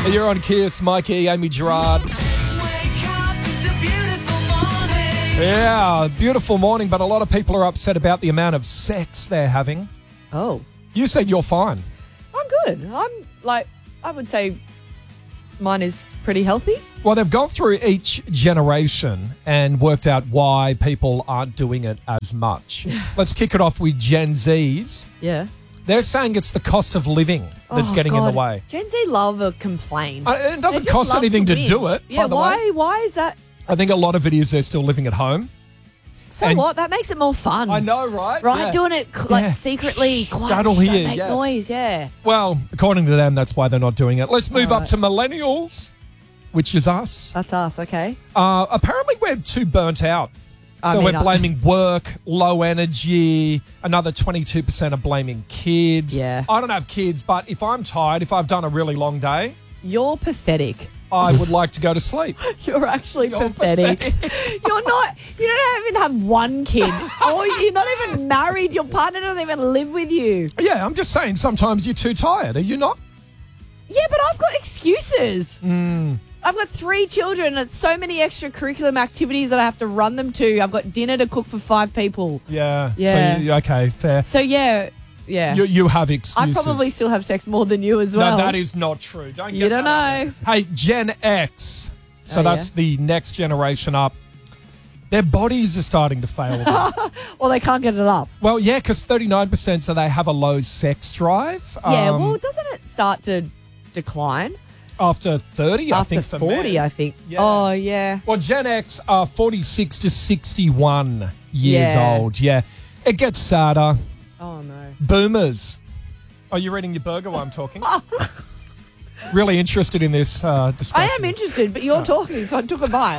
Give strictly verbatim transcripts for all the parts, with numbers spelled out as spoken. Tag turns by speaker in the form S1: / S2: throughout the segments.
S1: You're on Kiss, Mikey, Amy Gerard. Yeah, beautiful morning, but a lot of people are upset about the amount of sex they're having.
S2: Oh.
S1: You said you're fine.
S2: I'm good. I'm like, I would say mine is pretty healthy.
S1: Well, they've gone through each generation and worked out why people aren't doing it as much. Let's kick it off with Gen Zs.
S2: Yeah.
S1: They're saying it's the cost of living that's
S2: Oh,
S1: getting
S2: God.
S1: in the way.
S2: Gen Z love a complaint.
S1: Uh, it doesn't
S2: They just
S1: cost
S2: love
S1: anything to
S2: whinge.
S1: do it,
S2: Yeah,
S1: by the
S2: why?
S1: way.
S2: Why is that?
S1: I think a lot of it is they're still living at home.
S2: So
S1: And-
S2: what? That makes it more fun.
S1: I know, right?
S2: Right?
S1: Yeah.
S2: Doing it like
S1: Yeah.
S2: secretly,
S1: Shh,
S2: quiet.
S1: that'll
S2: shh, don't
S1: hear,
S2: make
S1: yeah.
S2: noise. Yeah.
S1: Well, according to them, that's why they're not doing it. Let's move
S2: All
S1: up
S2: right.
S1: to millennials, which is us.
S2: That's us. Okay.
S1: Uh, apparently, we're too burnt out.
S2: I
S1: So
S2: mean,
S1: we're
S2: I-
S1: blaming work, low energy. Another twenty-two percent are blaming kids.
S2: Yeah.
S1: I don't have kids, but if I'm tired, if I've done a really long day,
S2: You're pathetic.
S1: I would like to go to sleep.
S2: You're actually
S1: You're
S2: pathetic. You're not. You don't even have one kid. Or you're not even married. Your partner doesn't even live with you.
S1: Yeah, I'm just saying sometimes you're too tired. Are you not?
S2: Yeah, but I've got excuses.
S1: Mm.
S2: I've got three children and so many extracurricular activities that I have to run them to. I've got dinner to cook for five people.
S1: Yeah.
S2: Yeah.
S1: So you, okay, fair.
S2: So yeah, yeah.
S1: You, you have
S2: I
S1: excuses.
S2: probably still have sex more than you as well.
S1: No, that is not true. Don't
S2: You
S1: get
S2: don't
S1: that out
S2: know.
S1: there. Hey, Gen X. So
S2: Oh,
S1: that's
S2: yeah?
S1: the next generation up. Their bodies are starting to fail them.
S2: Well, they can't get it up.
S1: Well, yeah, because thirty-nine percent say they have a low sex drive.
S2: Yeah,
S1: Um,
S2: well, doesn't it start to decline?
S1: after thirty, I
S2: After
S1: think, for
S2: forty,
S1: men.
S2: I think.
S1: Yeah.
S2: Oh, yeah.
S1: Well, Gen X are forty-six to sixty-one years
S2: Yeah.
S1: old. Yeah. It gets sadder.
S2: Oh, no.
S1: Boomers. Are you reading your burger while I'm talking? Really interested in this uh,
S2: I
S1: discussion.
S2: am interested, but you're talking, so I took a bite.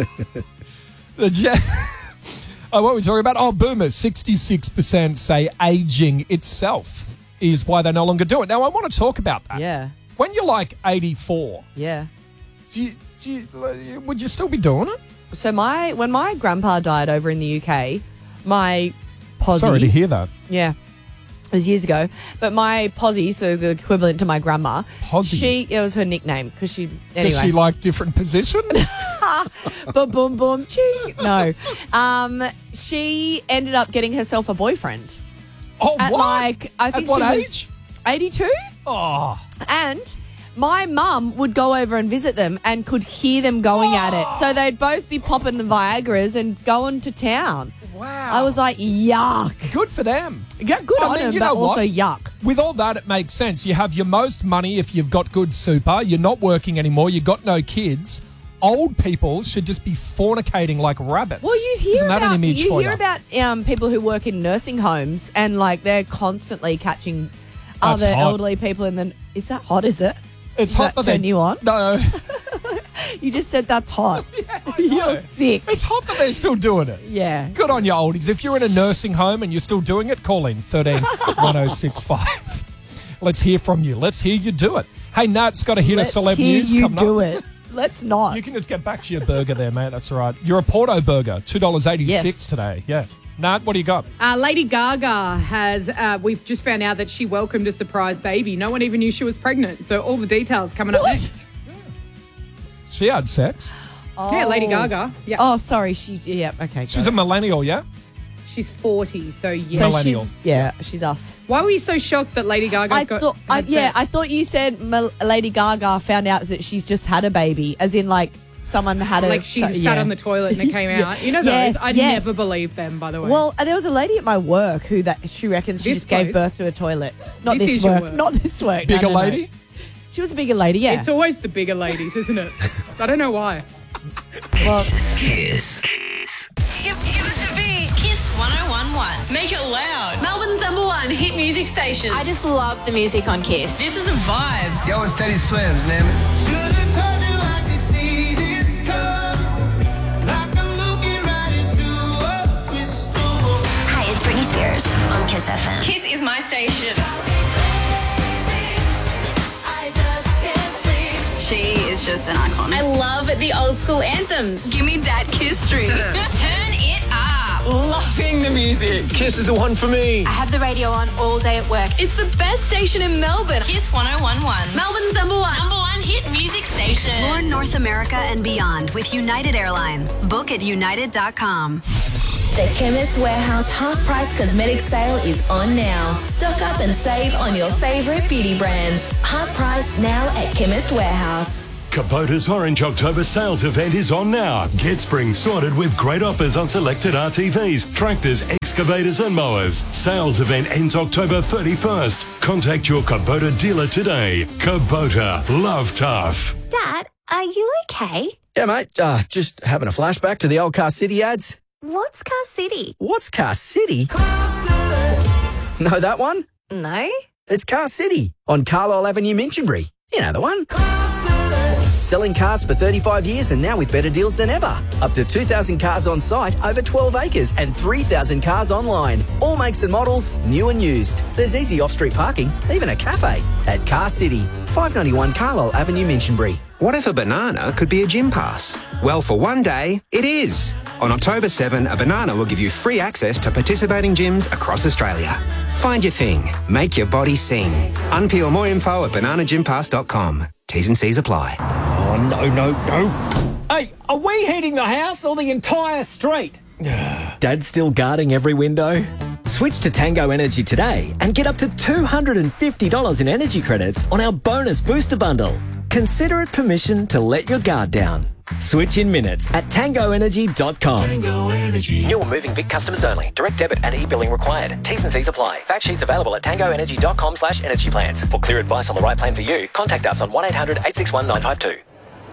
S1: The Gen- oh, what are we talking about? Oh, boomers. sixty-six percent say aging itself is why they no longer do it. Now, I want to talk about that.
S2: Yeah,
S1: When you're like eighty-four,
S2: yeah.
S1: do you, do you, would you still be doing it?
S2: So my when my grandpa died over in the U K, my posse...
S1: Sorry to hear that.
S2: Yeah. It was years ago. But my posse, so the equivalent to my grandma,
S1: Posse?
S2: she, it was her nickname because she,
S1: Does
S2: anyway.
S1: she like different positions?
S2: boom, boom, boom, ching. No. Um, she ended up getting herself a boyfriend.
S1: Oh,
S2: At
S1: what?
S2: like, I think
S1: At what
S2: she was
S1: age?
S2: eighty-two.
S1: Oh,
S2: And my mum would go over and visit them and could hear them going at it. So they'd both be popping the Viagras and going to town.
S1: wow.
S2: I was like, yuck.
S1: good for them.
S2: Yeah, good
S1: I
S2: on
S1: mean,
S2: them,
S1: you
S2: but
S1: know what?
S2: also yuck.
S1: With all that, it makes sense. You have your most money if you've got good super. You're not working anymore. You've got no kids. Old people should just be fornicating like rabbits.
S2: Well, you hear
S1: Isn't that
S2: about
S1: an image
S2: you
S1: for
S2: hear
S1: you?
S2: about um, people who work in nursing homes and like they're constantly catching
S1: That's
S2: other
S1: hot.
S2: elderly people. And then is that hot? Is it?
S1: It's
S2: Does
S1: hot
S2: that
S1: that
S2: turn
S1: they-
S2: you on?
S1: No.
S2: You just said that's hot.
S1: know.
S2: You're sick.
S1: It's hot that they're still doing it.
S2: Yeah.
S1: Good on you, oldies. If you're in a nursing home and you're still doing it, call in thirteen one oh six five. Let's hear from you. Let's hear you do it. Hey, Nat's got a hit
S2: Let's
S1: of celeb
S2: hear
S1: news
S2: you
S1: coming
S2: do
S1: up.
S2: it. Let's not.
S1: You can just get back to your burger there, mate. That's all right. You're a Porto burger, two dollars eighty-six
S2: Yes.
S1: today. Yeah. Nat, what do you got?
S3: Uh, Lady Gaga has, uh, we've just found out that she welcomed a surprise baby. No one even knew she was pregnant. So all the details coming up
S2: What?
S3: next.
S1: She had sex.
S3: Yeah, Lady
S2: Oh.
S3: Gaga. Yeah.
S2: Oh, sorry. She. Yeah. Okay.
S1: She's
S2: go.
S1: a millennial, yeah?
S3: She's forty, so yeah.
S2: So
S1: millennial.
S2: she's yeah. She's us.
S3: Why were you so shocked that Lady Gaga
S2: I
S3: got
S2: thought. I,
S3: had
S2: yeah.
S3: sex?
S2: I thought you said Mel- Lady Gaga found out that she's just had a baby, as in like someone had a
S3: like she
S2: so-
S3: sat
S2: yeah.
S3: on the toilet and it came out. You know those?
S2: Yes,
S3: I
S2: yes.
S3: never believed them, by the way.
S2: Well, there was a lady at my work who that she reckons she
S3: This
S2: just gave
S3: place?
S2: birth to a toilet. Not
S3: This
S2: this,
S3: is your
S2: work.
S3: work.
S2: Not this work. No,
S1: Bigger
S2: no, no.
S1: lady?
S2: She was a bigger lady. Yeah.
S3: it's always the bigger ladies, isn't it? I don't know why.
S2: well,
S4: Kiss.
S5: It used to be Kiss one oh one point one. Make it loud.
S6: Melbourne's number one hit music station.
S7: I just love the music on Kiss.
S5: This is a vibe.
S8: Yo, it's Teddy Swims, man. Should've told you I could see this come, like I'm looking right into a crystal ball.
S9: Hi, it's Britney Spears on Kiss F M.
S6: Kiss is my station. She is just an icon.
S5: I love the old school anthems. Give me that Kiss stream. Turn it up. Loving the music.
S4: Kiss is the one for me.
S7: I have the radio on all day at work.
S6: It's the best station in Melbourne.
S5: Kiss one oh one point one.
S6: Melbourne's number one.
S5: Number one. one hit music station.
S9: Explore North America and beyond with United Airlines. Book at united dot com.
S10: The Chemist Warehouse half-price cosmetic sale is on now. Stock up and save on your favourite beauty brands. Half price now at Chemist Warehouse.
S11: Kubota's Orange October sales event is on now. Get spring sorted with great offers on selected R T Vs, tractors, excavators and mowers. Sales event ends October thirty-first. Contact your Kubota dealer today. Kubota, love tough.
S12: Dad, are you okay?
S13: Yeah, mate. Uh, just having a flashback to the old Car City ads.
S12: What's Car City?
S13: What's Car City? Car City. Know that one?
S12: No.
S13: It's Car City on Carlisle Avenue, Minchinbury. You know the one. Car City. Selling cars for thirty-five years and now with better deals than ever. Up to two thousand cars on site, over twelve acres and three thousand cars online. All makes and models, new and used. There's easy off-street parking, even a cafe. At Car City, five ninety-one Carlisle Avenue, Minchinbury.
S14: What if a banana could be a gym pass? Well, for one day, it is. On October seventh, a banana will give you free access to participating gyms across Australia. Find your thing. Make your body sing. Unpeel more info at banana gym pass dot com. T's and C's apply.
S15: Oh, no, no, no. Hey, are we heating the house or the entire street?
S16: Dad's still guarding every window? Switch to Tango Energy today and get up to two hundred fifty dollars in energy credits on our bonus booster bundle. Consider it permission to let your guard down. Switch in minutes at tango energy dot com.
S11: Tango Energy.
S16: New or moving Vic customers only. Direct debit and e-billing required. T's and C's apply. Fact sheets available at tango energy dot com slash energy plans. For clear advice on the right plan for you, contact us on one eight hundred eight six one nine five two.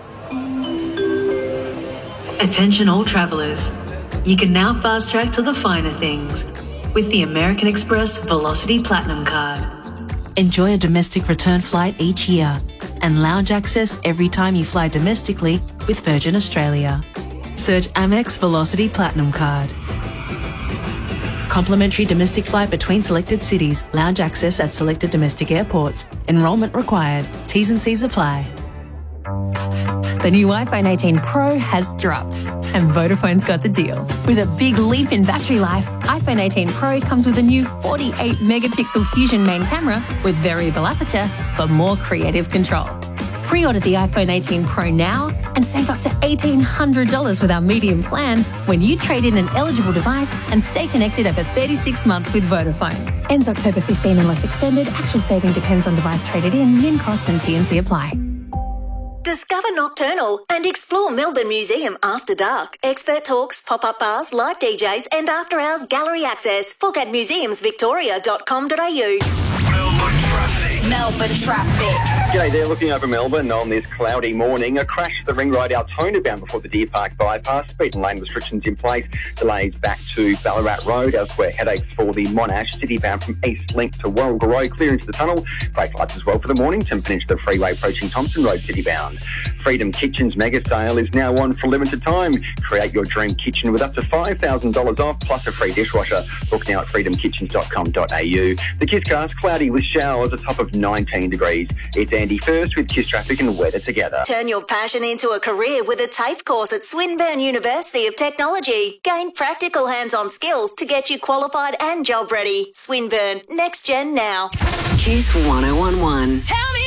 S17: Attention all travellers. You can now fast track to the finer things with the American Express Velocity Platinum Card. Enjoy a domestic return flight each year and lounge access every time you fly domestically with Virgin Australia. Search Amex Velocity Platinum Card. Complimentary domestic flight between selected cities. Lounge access at selected domestic airports. Enrolment required. T's and C's apply.
S18: The new iPhone eighteen Pro has dropped, and Vodafone's got the deal. With a big leap in battery life, iPhone eighteen Pro comes with a new forty-eight megapixel Fusion main camera with variable aperture for more creative control. Pre-order the iPhone eighteen Pro now and save up to eighteen hundred dollars with our medium plan when you trade in an eligible device and stay connected over thirty-six months with Vodafone. Ends October fifteenth unless extended. Actual saving depends on device traded in, min cost and T and C apply.
S12: Discover Nocturnal and explore Melbourne Museum after dark. Expert talks, pop-up bars, live D Js and after-hours gallery access. Book at museums victoria dot com dot a u.
S5: Melbourne traffic.
S19: G'day there, looking over Melbourne on this cloudy morning. A crash at the Ring Road Altona bound before the Deer Park bypass. Speed and lane restrictions in place. Delays back to Ballarat Road. Elsewhere, headaches for the Monash City bound from East Link to Warragul Road. Clear into the tunnel. Brake lights as well for the Mornington Peninsula Freeway approaching Thompson Road City bound. Freedom Kitchen's mega sale is now on for a limited time. Create your dream kitchen with up to five thousand dollars off plus a free dishwasher. Book now at freedom kitchens dot com dot a u. The Kisscast, cloudy with showers, a top of nineteen degrees. It's Andy First with Kiss Traffic and weather together.
S12: Turn your passion into a career with a TAFE course at Swinburne University of Technology. Gain practical hands-on skills to get you qualified and job ready. Swinburne, next gen now.
S17: Kiss one oh one one.
S5: Tell me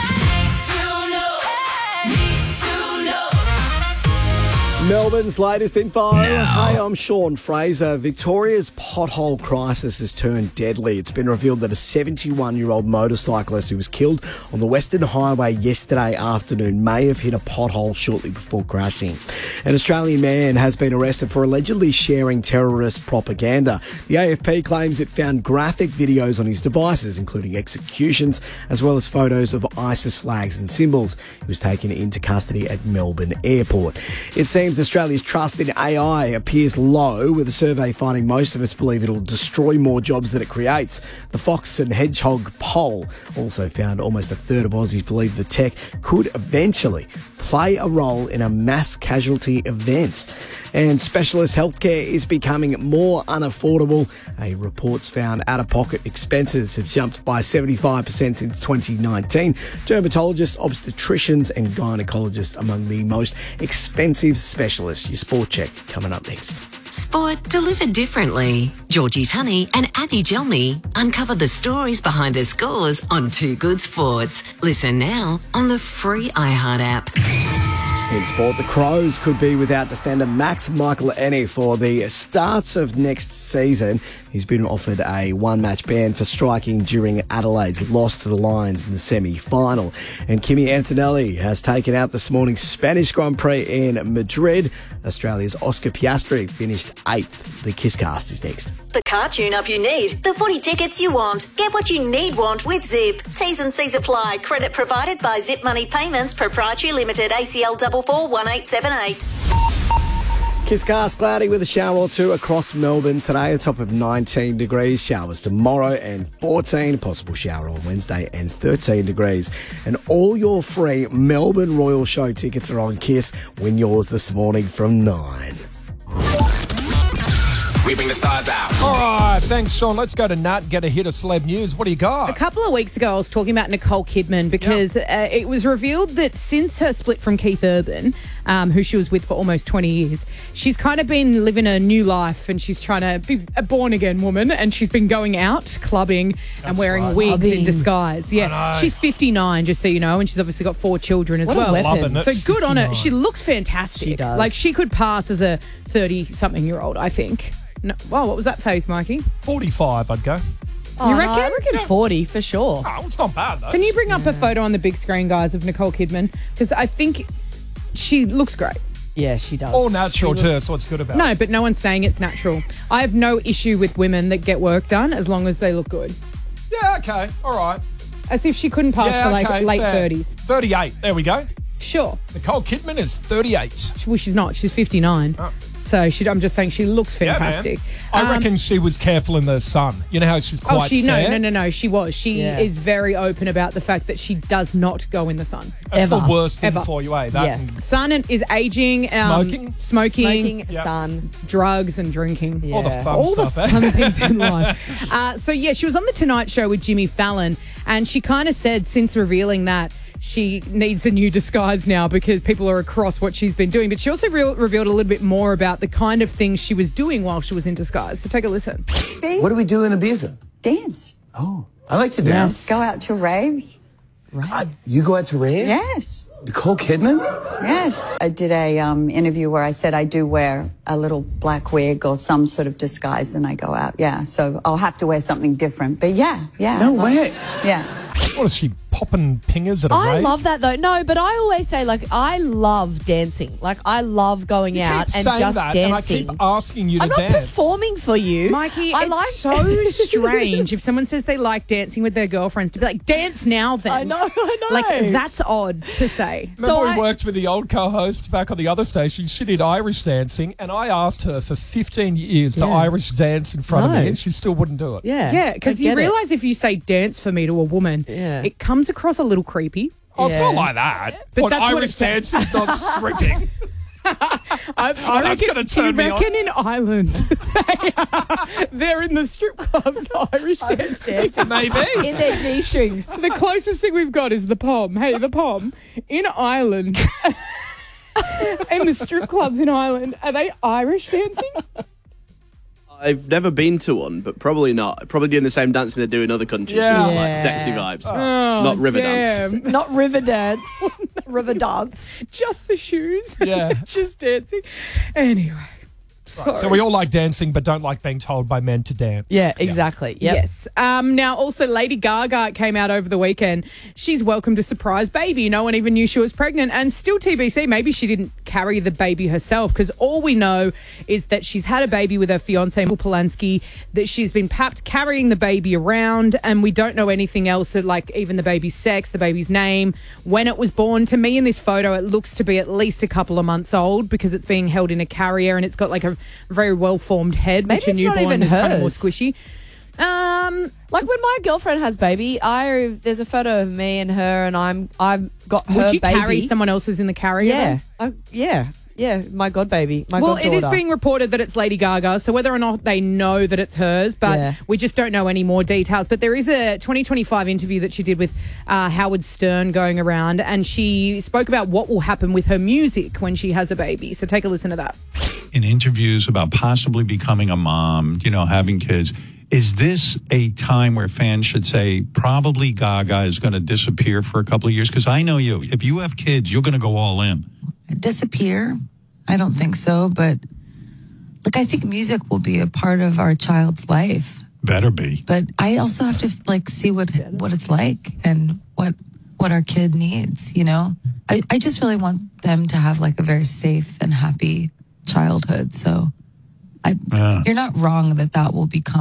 S20: Melbourne's latest info. Hey, I'm Sean Fraser. Victoria's pothole crisis has turned deadly. It's been revealed that a seventy-one-year-old motorcyclist who was killed on the Western Highway yesterday afternoon may have hit a pothole shortly before crashing. An Australian man has been arrested for allegedly sharing terrorist propaganda. The A F P claims it found graphic videos on his devices, including executions, as well as photos of ISIS flags and symbols. He was taken into custody at Melbourne Airport. It seems Australia's trust in A I appears low, with a survey finding most of us believe it'll destroy more jobs than it creates. The Fox and Hedgehog poll also found almost a third of Aussies believe the tech could eventually play a role in a mass casualty event. And specialist healthcare is becoming more unaffordable. A report's found out-of-pocket expenses have jumped by seventy-five percent since twenty nineteen. Dermatologists, obstetricians and gynecologists among the most expensive specialists. Your sport check coming up next.
S21: Sport delivered differently. Georgie Tunney and Abby Gelmy uncover the stories behind the scores on Two Good Sports. Listen now on the free iHeart app.
S20: In sport, the Crows could be without defender Max Michael Ennie for the start of next season. He's been offered a one-match ban for striking during Adelaide's loss to the Lions in the semi-final. And Kimi Antonelli has taken out this morning's Spanish Grand Prix in Madrid. Australia's Oscar Piastri finished eighth. The Kisscast is next.
S12: The car tune-up you need, the footy tickets you want. Get what you need want with Zip. T's and C's apply. Credit provided by Zip Money Payments Proprietary Limited, A C L four four one eight seven eight.
S20: Kisscast cloudy with a shower or two across Melbourne today, a top of nineteen degrees. Showers tomorrow and fourteen. Possible shower on Wednesday and thirteen degrees. And all your free Melbourne Royal Show tickets are on Kiss. Win yours this morning from nine.
S1: We bring the stars out. All right, thanks, Sean. Let's go to Nat, get a hit of celeb news. What do you got?
S3: A couple of weeks ago, I was talking about Nicole Kidman because yep. uh, it was revealed that since her split from Keith Urban, um, who she was with for almost twenty years, she's kind of been living a new life and she's trying to be a born-again woman and she's been going out, clubbing That's and wearing right. wigs Clubbing. in disguise. Yeah, she's fifty-nine, just so you know, and she's obviously got four children as
S2: what
S3: well.
S2: A weapon.
S3: So good on her. She looks fantastic.
S2: She does.
S3: Like, she could pass as a thirty-something-year-old, I think. No, wow, what was that face, Mikey?
S1: forty-five, I'd go.
S2: Oh,
S3: you
S2: no,
S3: reckon?
S2: I reckon
S1: Yeah.
S2: forty for sure.
S1: Oh, it's not bad, though.
S3: Can you bring up a photo on the big screen, guys, of Nicole Kidman? Because I think she looks great.
S2: Yeah, she does.
S1: All natural,
S2: She
S1: too.
S2: look-
S1: That's what's good about it.
S3: No, but no one's saying it's natural. I have no issue with women that get work done as long as they look good.
S1: Yeah, okay. All right.
S3: As if she couldn't pass
S1: Yeah,
S3: for like
S1: okay,
S3: late
S1: fair.
S3: thirties.
S1: thirty-eight. There we go.
S3: Sure.
S1: Nicole Kidman is thirty-eight.
S3: Well, she's not. She's fifty-nine.
S1: Oh.
S3: So she, I'm just saying she looks
S1: Yeah,
S3: fantastic.
S1: man. I
S3: Um,
S1: reckon she was careful in the sun. You know how she's quite
S3: Oh, she
S1: fair?
S3: no, no, no, no. She was. She
S2: Yeah.
S3: is very open about the fact that she does not go in the sun.
S1: That's
S2: Ever.
S1: the worst thing
S3: Ever.
S1: for you, eh? That
S2: Yes.
S1: and
S3: Sun and- is aging, um,
S1: Smoking?
S3: smoking,
S2: Smoking,
S1: Yep.
S2: sun.
S3: drugs, and drinking.
S1: all the
S2: Yeah.
S1: fun
S3: All
S1: stuff,
S3: the
S1: eh?
S3: fun things in life. Uh, so yeah, she was on the Tonight Show with Jimmy Fallon, and she kind of said since revealing that she needs a new disguise now because people are across what she's been doing. But she also re- revealed a little bit more about the kind of things she was doing while she was in disguise. So take a listen.
S22: What do we do in Ibiza?
S23: Dance.
S22: Oh, I like to dance.
S23: Go out to raves.
S22: God, you go out to rave?
S23: Yes.
S22: Nicole Kidman?
S23: Yes. I did a um, interview where I said I do wear a little black wig or some sort of disguise and I go out. Yeah. So I'll have to wear something different. But yeah, yeah.
S22: No
S23: like-
S22: way.
S23: Yeah.
S1: What is she, popping pingers at a
S2: I
S1: rave?
S2: love that though. No, but I always say like I love dancing. Like I love going
S1: You
S2: out
S1: keep
S2: and
S1: saying
S2: just
S1: that,
S2: dancing.
S1: and I keep asking you to
S2: I'm not
S1: dance.
S2: performing for you,
S3: Mikey,
S2: I
S3: it's
S2: like
S3: so strange if someone says they like dancing with their girlfriends to be like, dance now then.
S2: I know, I know.
S3: Like, that's odd to say.
S1: Remember
S2: So
S1: we
S2: I-
S1: worked with the old co-host back on the other station. She did Irish dancing, and I asked her for fifteen years to
S2: Yeah.
S1: Irish dance in front of
S2: No.
S1: me, and she still wouldn't do it.
S2: Yeah,
S3: Yeah, because
S2: I
S3: you
S2: get it.
S3: realise if you say dance for me to a woman,
S2: Yeah.
S3: it comes across a little creepy.
S1: Oh, it's
S2: Yeah.
S1: not like that.
S3: But
S1: What,
S3: that's what
S1: Irish
S3: it says.
S1: dancing is not stripping.
S3: I, I
S1: Oh, that's
S3: reckon,
S1: gonna turn
S3: do you
S1: me on.
S3: reckon in Ireland they are, they're in the strip clubs Irish
S2: Irish
S3: dancing?
S2: dancing
S1: Maybe.
S2: in their g-strings.
S3: The closest thing we've got is the Pom. Hey, the Pom in Ireland. In the strip clubs in Ireland, are they Irish dancing?
S24: I've never been to one, but probably not. Probably doing the same dancing they do in other countries.
S1: Yeah.
S24: Like
S2: Yeah.
S24: sexy vibes.
S3: Oh,
S24: not river dance.
S3: damn.
S2: Not river dance, river dance.
S3: Just the shoes.
S1: Yeah.
S3: Just dancing. Anyway.
S1: Right, so we all like dancing, but don't like being told by men to dance.
S2: Yeah, exactly. Yep.
S3: Yes. Um, now, also, Lady Gaga came out over the weekend. She's welcomed a surprise baby. No one even knew she was pregnant. And still T B C, maybe she didn't carry the baby herself, because all we know is that she's had a baby with her fiancé, Michael Polanski, that she's been papped carrying the baby around, and we don't know anything else, like even the baby's sex, the baby's name, when it was born. To me, in this photo, it looks to be at least a couple of months old because it's being held in a carrier and it's got like a very well-formed head,
S2: Maybe
S3: which a
S2: it's not
S3: newborn
S2: even
S3: is kind of more
S2: hers.
S3: squishy. Um,
S2: Like when my girlfriend has baby, I there's a photo of me and her, and I'm I've got her
S3: would you
S2: baby.
S3: carry someone else's in the carrier?
S2: Yeah,
S3: then?
S2: I, yeah, yeah. My god baby, my
S3: Well,
S2: god
S3: it is
S2: daughter.
S3: being reported that it's Lady Gaga, so whether or not they know that it's hers, but
S2: Yeah.
S3: we just don't know any more details. But there is a twenty twenty-five interview that she did with uh, Howard Stern going around, and she spoke about what will happen with her music when she has a baby. So take a listen to that.
S4: in interviews about possibly becoming a mom, you know, having kids. Is this a time where fans should say probably Gaga is going to disappear for a couple of years? Because I know you. If you have kids, you're going to go all in.
S6: Disappear? I don't think so. But look, I think music will be a part of our child's life.
S4: Better be.
S6: But I also have to like see what what it's like and what what our kid needs. You know, I I just really want them to have like a very safe and happy childhood. So I,
S4: Yeah.
S6: you're not wrong that that will become